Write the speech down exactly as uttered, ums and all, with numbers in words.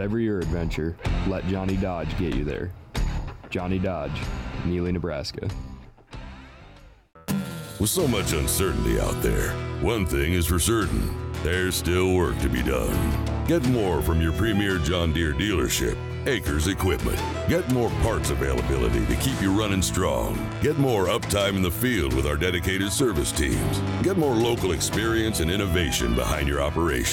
Whatever your adventure, let Johnny Dodge get you there. Johnny Dodge, Neely, Nebraska. With so much uncertainty out there, one thing is for certain. There's still work to be done. Get more from your premier John Deere dealership, Acres Equipment. Get more parts availability to keep you running strong. Get more uptime in the field with our dedicated service teams. Get more local experience and innovation behind your operation.